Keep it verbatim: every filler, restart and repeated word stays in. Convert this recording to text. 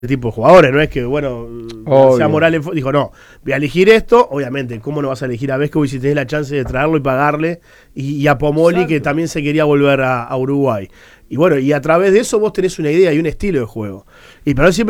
tipo de jugadores, no es que, bueno, García Morales dijo, no, voy a elegir esto, obviamente, ¿cómo no vas a elegir a Vesco si tenés la chance de traerlo y pagarle? Y, y a Pomoli, exacto, que también se quería volver a, a Uruguay. Y bueno, y a través de eso vos tenés una idea y un estilo de juego. Y pero siempre